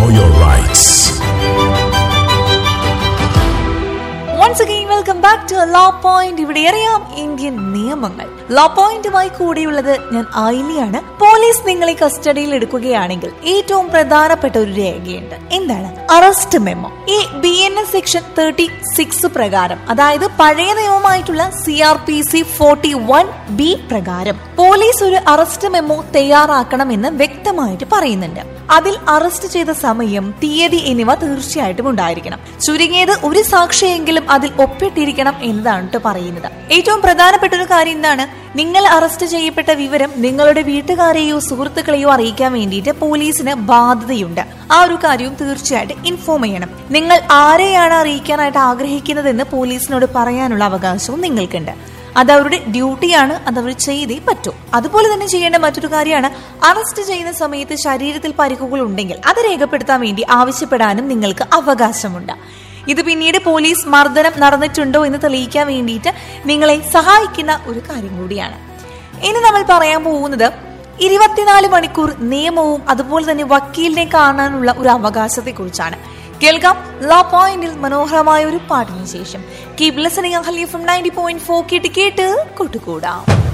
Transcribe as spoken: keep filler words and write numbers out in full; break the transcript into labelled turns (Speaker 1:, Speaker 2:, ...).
Speaker 1: know your rights.
Speaker 2: Once again, welcome back to Law Point. ഇവിടെ അറിയാം Indian നിയമങ്ങൾ. Law പോയിന്റുമായി കൂടിയുള്ളത് ഞാൻ ആയിലിയാണ്. പോലീസ് നിങ്ങളെ കസ്റ്റഡിയിൽ എടുക്കുകയാണെങ്കിൽ ഏറ്റവും പ്രധാനപ്പെട്ട ഒരു രേഖയുണ്ട്. എന്താണ്? Arrest memo. ഈ B N S section thirty six പ്രകാരം, അതായത് പഴയ നിയമമായിട്ടുള്ള C R P C forty one B പ്രകാരം പോലീസ് ഒരു അറസ്റ്റ് മെമ്മോ തയ്യാറാക്കണമെന്ന് വ്യക്തമായിട്ട് പറയുന്നുണ്ട്. അതിൽ അറസ്റ്റ് ചെയ്ത സമയം, തീയതി എന്നിവ തീർച്ചയായിട്ടും ഉണ്ടായിരിക്കണം. ചുരുങ്ങിയത് ഒരു സാക്ഷിയെങ്കിലും അതിൽ ഒപ്പിട്ടിരിക്കണം എന്നതാണ് പറയുന്നത്. ഏറ്റവും പ്രധാനപ്പെട്ട ഒരു കാര്യം എന്താണ്? നിങ്ങൾ അറസ്റ്റ് ചെയ്യപ്പെട്ട വിവരം നിങ്ങളുടെ വീട്ടുകാരെയോ സുഹൃത്തുക്കളെയോ അറിയിക്കാൻ വേണ്ടിയിട്ട് പോലീസിന് ബാധ്യതയുണ്ട്. ആ ഒരു കാര്യവും തീർച്ചയായിട്ടും ഇൻഫോം ചെയ്യണം. നിങ്ങൾ ആരെയാണ് അറിയിക്കാനായിട്ട് ആഗ്രഹിക്കുന്നതെന്ന് പോലീസിനോട് പറയാനുള്ള അവകാശവും നിങ്ങൾക്കുണ്ട്. അത് അവരുടെ ഡ്യൂട്ടിയാണ്, അത് അവർ ചെയ്തേ പറ്റൂ. അതുപോലെ തന്നെ ചെയ്യേണ്ട മറ്റൊരു കാര്യമാണ്, അറസ്റ്റ് ചെയ്യുന്ന സമയത്ത് ശരീരത്തിൽ പരിക്കുകൾ ഉണ്ടെങ്കിൽ അത് രേഖപ്പെടുത്താൻ വേണ്ടി ആവശ്യപ്പെടാനും നിങ്ങൾക്ക് അവകാശമുണ്ട്. ഇത് പിന്നീട് പോലീസ് മർദ്ദനം നടന്നിട്ടുണ്ടോ എന്ന് തെളിയിക്കാൻ വേണ്ടിയിട്ട് നിങ്ങളെ സഹായിക്കുന്ന ഒരു കാര്യം കൂടിയാണ്. ഇനി നമ്മൾ പറയാൻ പോകുന്നത് ഇരുപത്തിനാല് മണിക്കൂർ നിയമവും അതുപോലെ തന്നെ വക്കീലിനെ കാണാനുള്ള ഒരു അവകാശത്തെ കുറിച്ചാണ്. കേൾക്കാം ലോ പോയിന്റിൽ മനോഹരമായ ഒരു പാട്ടിന് ശേഷം. Keep listening Ahalya from ninety point four കേട്ട് കേട്ട് കൂട്ടുകൂടാം.